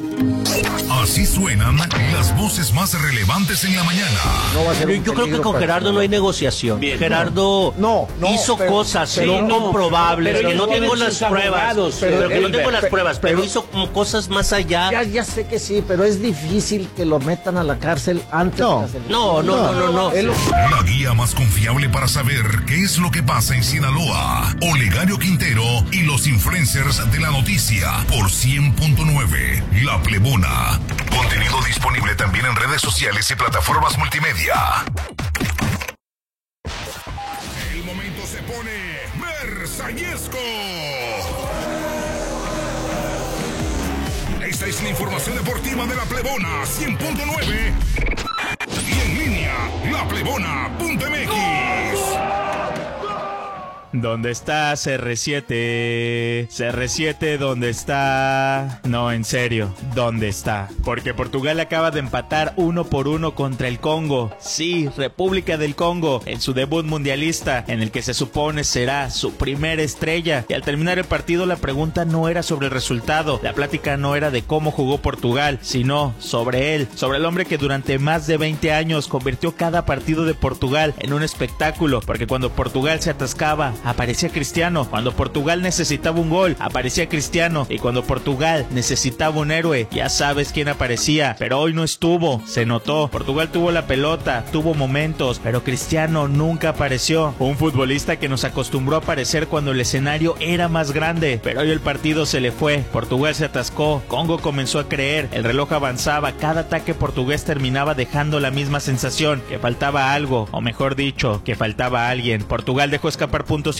Así suenan las voces más relevantes en la mañana. No va a ser Yo creo que con Gerardo no hay negociación. Bien. Gerardo hizo cosas incomprobables, pero que no tengo las pruebas, pero hizo cosas más allá. Ya sé que sí, pero es difícil que lo metan a la cárcel antes de las elecciones. No. La guía más confiable para saber qué es lo que pasa en Sinaloa. Olegario Quintero y los influencers de la noticia por 100.9 La Plebona. Contenido disponible también en redes sociales y plataformas multimedia. El momento se pone versallesco. Esta es la información deportiva de La Plebona 100.9 y en línea laplebona.mx. ¿Dónde está CR7? CR7, ¿dónde está? No, en serio, ¿dónde está? Porque Portugal acaba de empatar 1-1 contra el Congo. Sí, República del Congo, en su debut mundialista, en el que se supone será su primera estrella. Y al terminar el partido, la pregunta no era sobre el resultado. La plática no era de cómo jugó Portugal, sino sobre él, sobre el hombre que durante más de 20 años convirtió cada partido de Portugal en un espectáculo. Porque cuando Portugal se atascaba, aparecía Cristiano. Cuando Portugal necesitaba un gol, aparecía Cristiano. Y cuando Portugal necesitaba un héroe, ya sabes quién aparecía. Pero hoy no estuvo, se notó. Portugal tuvo la pelota, tuvo momentos, pero Cristiano nunca apareció. Un futbolista que nos acostumbró a aparecer cuando el escenario era más grande. Pero hoy el partido se le fue. Portugal se atascó, Congo comenzó a creer, el reloj avanzaba, cada ataque portugués terminaba dejando la misma sensación, que faltaba algo, o mejor dicho, que faltaba alguien. Portugal dejó escapar puntos